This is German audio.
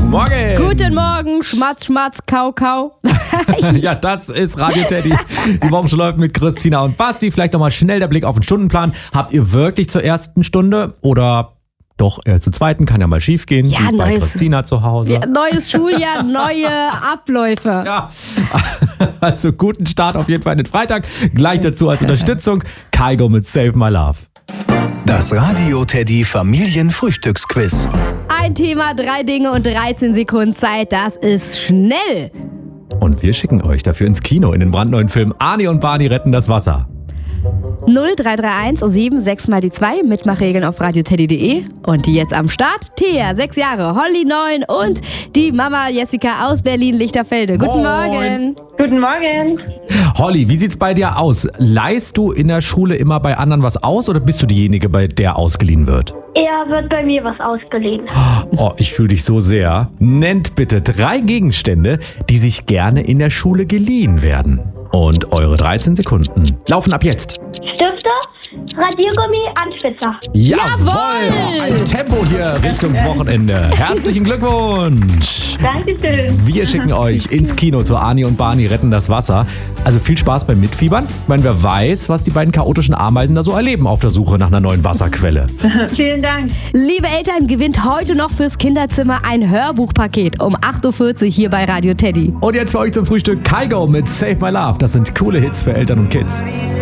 Morgen. Guten Morgen, Schmatz, Schmatz, Kau, Kau. Ja, das ist Radio Teddy. Die Woche läuft mit Christina und Basti. Vielleicht nochmal schnell der Blick auf den Stundenplan. Habt ihr wirklich zur ersten Stunde oder doch eher zur zweiten? Kann ja mal schief gehen. Ja, wie bei Christina zu Hause. Ja, neues Schuljahr, neue Abläufe. Ja, also guten Start auf jeden Fall in den Freitag. Gleich dazu als Unterstützung Kygo mit Save My Love. Das Radio Teddy Familienfrühstücksquiz. Ein Thema, 3 Dinge und 13 Sekunden Zeit. Das ist schnell. Und wir schicken euch dafür ins Kino in den brandneuen Film Arnie und Barney retten das Wasser. 0331 76 mal die 2, Mitmachregeln auf radioteddy.de. Und die jetzt am Start, Thea, 6 Jahre, Holly 9 und die Mama Jessica aus Berlin-Lichterfelde. Guten Morgen. Guten Morgen. Holly, wie sieht's bei dir aus? Leihst du in der Schule immer bei anderen was aus oder bist du diejenige, bei der ausgeliehen wird? Er wird bei mir was ausgeliehen. Oh, ich fühle dich so sehr. Nennt bitte 3 Gegenstände, die sich gerne in der Schule geliehen werden. Und eure 13 Sekunden laufen ab jetzt. Stifte, Radiergummi, Anspitzer. Jawohl! Ein Tempo hier Richtung Wochenende. Herzlichen Glückwunsch! Dankeschön. Wir schicken euch ins Kino zu Arnie und Barney retten das Wasser. Also viel Spaß beim Mitfiebern. Ich meine, wer weiß, was die beiden chaotischen Ameisen da so erleben auf der Suche nach einer neuen Wasserquelle. Vielen Dank. Liebe Eltern, gewinnt heute noch fürs Kinderzimmer ein Hörbuchpaket um 8.40 Uhr hier bei Radio Teddy. Und jetzt für euch zum Frühstück Kygo mit Save My Love. Das sind coole Hits für Eltern und Kids.